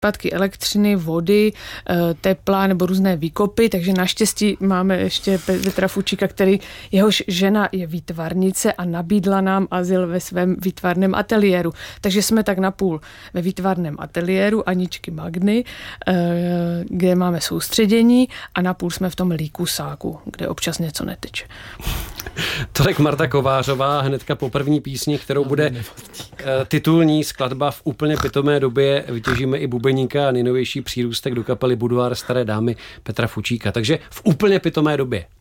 výpadky elektřiny, vody, tepla nebo různé výkopy, takže naštěstí máme ještě Petra Fučíka, jehož žena je výtvarnice a nabídla nám azyl ve svém výtvarném ateliéru. Takže jsme tak napůl ve výtvarném ateliéru Aničky Magny, kde máme soustředění, a napůl jsme v tom líkusáku, kde občas něco neteče. Tolik Marta Kovářová hnedka po první písni, kterou bude titulní skladba V úplně pitomé době. Vytěžíme i bubeníka a nejnovější přírůstek do kapely Budoir staré dámy Petra Fučíka. Takže V úplně pitomé době.